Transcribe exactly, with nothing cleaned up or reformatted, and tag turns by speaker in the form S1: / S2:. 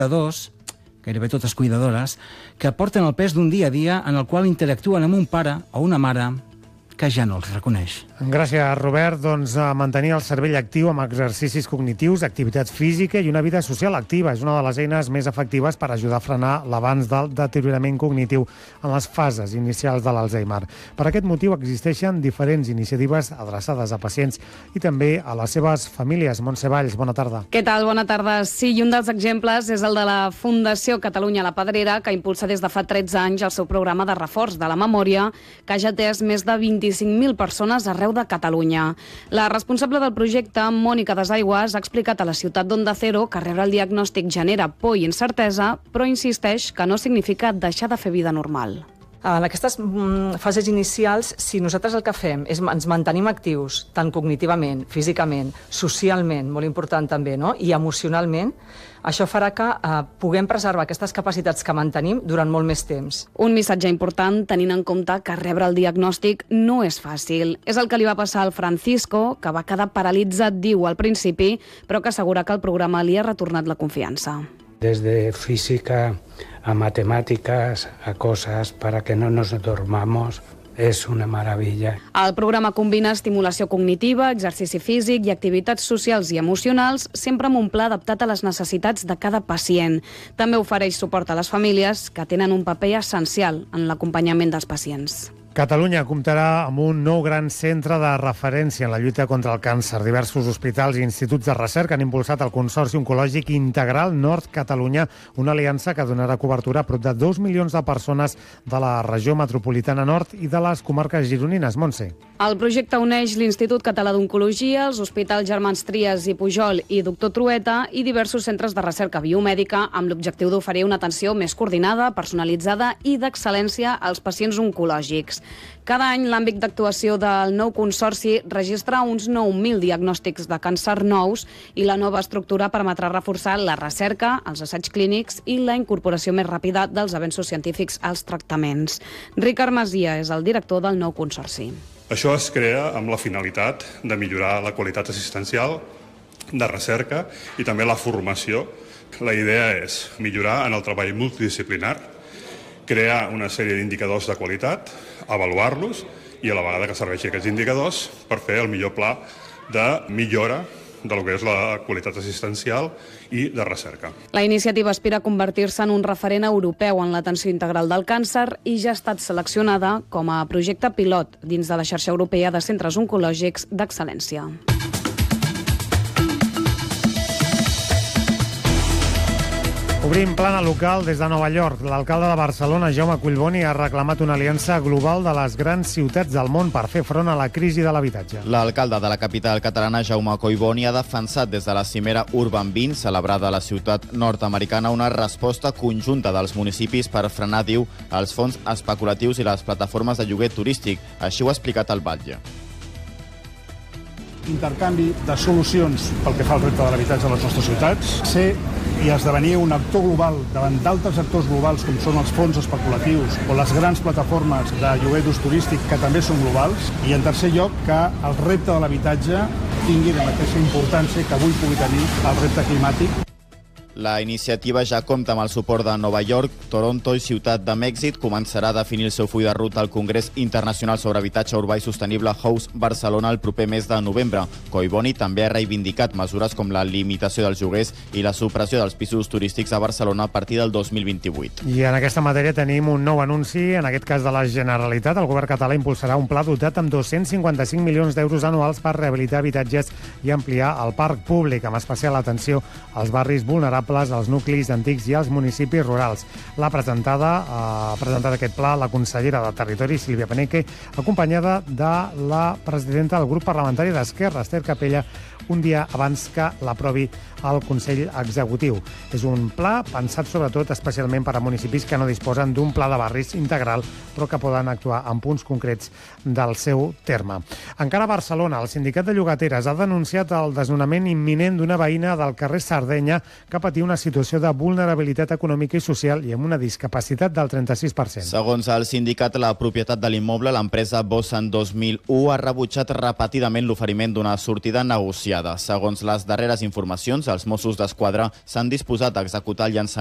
S1: cuidadors, gairebé totes cuidadores, que porten el pes d'un dia a dia en el qual interactuen amb un pare o una mare que ja no els reconeix.
S2: Gràcies, Robert. Doncs a mantenir el cervell actiu amb exercicis cognitius, activitat física i una vida social activa és una de les eines més efectives per ajudar a frenar l'avanç del deteriorament cognitiu en les fases inicials de l'Alzheimer. Per aquest motiu existeixen diferents iniciatives adreçades a pacients i també a les seves famílies. Montse Valls, bona tarda.
S3: Què tal? Bona tarda. Sí, i un dels exemples és el de la Fundació Catalunya La Pedrera, que impulsa des de fa tretze anys el seu programa de reforç de la memòria, que ja ha atès més de vint-i-cinc mil persones arreu de Catalunya. La responsable del projecte, Mònica Desaigües, ha explicat a la ciutat d'Onda Cero que rebre el diagnòstic genera por i incertesa, però insisteix que no significa deixar de fer vida normal.
S4: En aquestes mm, fases inicials, si nosaltres el que fem és ens mantenim actius, tant cognitivament, físicament, socialment, molt important també, no? I emocionalment, això farà que eh, puguem preservar aquestes capacitats que mantenim durant molt més temps.
S3: Un missatge important tenint en compte que rebre el diagnòstic no és fàcil. És el que li va passar al Francisco, que va quedar paralitzat, diu, al principi, però que assegura que el programa li ha retornat la confiança.
S5: Desde física a matemáticas, a cosas para que no nos dormamos, és una meravella.
S3: El programa combina estimulació cognitiva, exercici físic i activitats socials i emocionals, sempre amb un pla adaptat a les necessitats de cada pacient. També ofereix suport a les famílies, que tenen un paper essencial en l'acompanyament dels pacients.
S2: Catalunya comptarà amb un nou gran centre de referència en la lluita contra el càncer. Diversos hospitals i instituts de recerca han impulsat el Consorci Oncològic Integral Nord Catalunya, una aliança que donarà cobertura a prop de dos milions de persones de la regió metropolitana nord i de les comarques gironines. Montse.
S3: El projecte uneix l'Institut Català d'Oncologia, els hospitals Germans Trias i Pujol i Doctor Trueta i diversos centres de recerca biomèdica amb l'objectiu d'oferir una atenció més coordinada, personalitzada i d'excel·lència als pacients oncològics. Cada any l'àmbit d'actuació del nou consorci registra uns nou mil diagnòstics de càncer nous i la nova estructura permetrà reforçar la recerca, els assaigs clínics i la incorporació més ràpida dels avenços científics als tractaments. Ricard Masia és el director del nou consorci.
S6: Això es crea amb la finalitat de millorar la qualitat assistencial, de recerca i també la formació. La idea és millorar en el treball multidisciplinar, crear una sèrie d'indicadors de qualitat, avaluar-los i a la vegada que serveixi aquests indicadors per fer el millor pla de millora de lo que és la qualitat assistencial i de recerca.
S3: La iniciativa aspira a convertir-se en un referent europeu en l'atenció integral del càncer i ja ha estat seleccionada com a projecte pilot dins de la xarxa europea de centres oncològics d'excel·lència.
S2: Obrim plana local des de Nova York. L'alcalde de Barcelona, Jaume Collboni, ha reclamat una aliança global de les grans ciutats del món per fer front a la crisi de l'habitatge.
S7: L'alcalde de la capital catalana, Jaume Collboni, ha defensat des de la cimera Urban vint, celebrada a la ciutat nord-americana, una resposta conjunta dels municipis per frenar, diu, els fons especulatius i les plataformes de lloguer turístic. Així ho ha explicat el batlle.
S8: Intercanvi de solucions pel que fa al repte de l'habitatge a les nostres ciutats, ser i esdevenir un actor global davant d'altres actors globals com són els fons especulatius o les grans plataformes de lloguer d'ús turístic que també són globals, i en tercer lloc que el repte de l'habitatge tingui la mateixa importància que avui pugui tenir el repte climàtic.
S7: La iniciativa ja compta amb el suport de Nova York, Toronto i Ciutat de Mèxic. Començarà a definir el seu full de ruta al Congrés Internacional sobre Habitatge Urbà i Sostenible House Barcelona el proper mes de novembre. Collboni també ha reivindicat mesures com la limitació dels lloguers i la supressió dels pisos turístics a Barcelona a partir del dos mil vint-i-vuit.
S2: I en aquesta matèria tenim un nou anunci, en aquest cas de la Generalitat. El govern català impulsarà un pla dotat amb dos-cents cinquanta-cinc milions d'euros anuals per rehabilitar habitatges i ampliar el parc públic, amb especial atenció als barris vulnerables, als nuclis antics i als municipis rurals. L'ha presentada, ha presentat aquest pla la consellera de Territori, Sílvia Paneque, acompanyada de la presidenta del grup parlamentari d'Esquerra, Esther Capella, un dia abans que l'aprovi el Consell Executiu. És un pla pensat sobretot especialment per a municipis que no disposen d'un pla de barris integral, però que poden actuar en punts concrets del seu terme. Encara a Barcelona, el sindicat de llogateres ha denunciat el desnonament imminent d'una veïna del carrer Sardenya que ha patit patir una situació de vulnerabilitat econòmica i social i amb una discapacitat del trenta-sis per cent.
S7: Segons el sindicat La Propietat de l'Immoble, l'empresa Bossan dos mil u ha rebutjat repetidament l'oferiment d'una sortida negociada. Segons les darreres informacions, els Mossos d'Esquadra s'han disposat a executar el llançament